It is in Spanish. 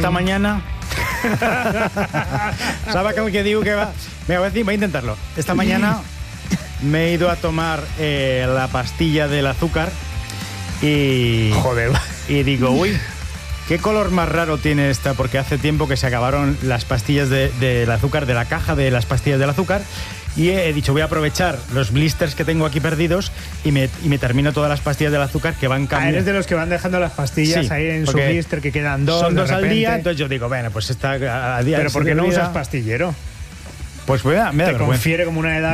Esta mañana... ¿Sabes cómo que digo que va? Mira, voy a intentarlo. Esta mañana me he ido a tomar la pastilla del azúcar y... Joder. Y digo, uy, ¿qué color más raro tiene esta? Porque hace tiempo que se acabaron las pastillas del azúcar, de la caja de las pastillas del azúcar. Y he dicho, voy a aprovechar los blisters que tengo aquí perdidos y me termino todas las pastillas del azúcar que van cambiando. Eres de los que van dejando las pastillas Sí, ahí en su porque blister, que quedan dos. Son de 2 al repente. día, entonces yo digo, bueno, pues esta a día. Pero ¿por qué no día, usas pastillero? Pues me da Te vergüenza. confiere como una edad